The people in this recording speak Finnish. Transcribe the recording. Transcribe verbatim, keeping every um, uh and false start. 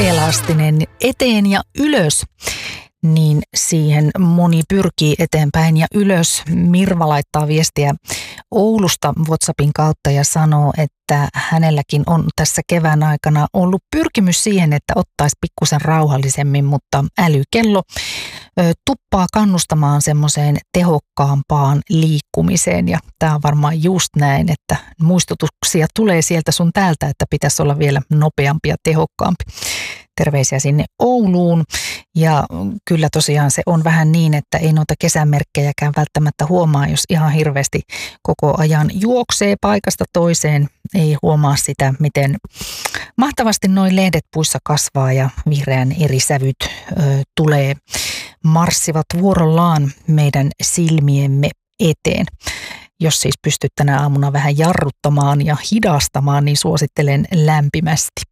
elastinen eteen ja ylös, niin siihen moni pyrkii eteenpäin ja ylös. Mirva laittaa viestiä Oulusta WhatsAppin kautta ja sanoo, että hänelläkin on tässä kevään aikana ollut pyrkimys siihen, että ottaisi pikkusen rauhallisemmin, mutta älykello ö, tuppaa kannustamaan semmoiseen tehokkaampaan liikkumiseen. Ja tämä on varmaan just näin, että muistutuksia tulee sieltä sun täältä, että pitäisi olla vielä nopeampi ja tehokkaampi. Terveisiä sinne Ouluun. Ja kyllä tosiaan se on vähän niin, että ei noita kesämerkkejäkään välttämättä huomaa, jos ihan hirveästi koko ajan juoksee paikasta toiseen. Ei huomaa sitä, miten mahtavasti noi lehdet puissa kasvaa ja vihreän eri sävyt ö, tulee, marssivat vuorollaan meidän silmiemme eteen. Jos siis pystyt tänä aamuna vähän jarruttamaan ja hidastamaan, niin suosittelen lämpimästi.